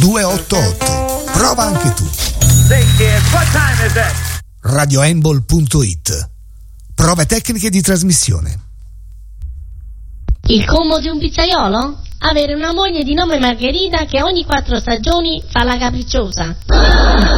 288. Prova anche tu. radioembol.it. Prove tecniche di trasmissione. Il commo di un pizzaiolo? Avere una moglie di nome Margherita che ogni 4 stagioni fa la capricciosa.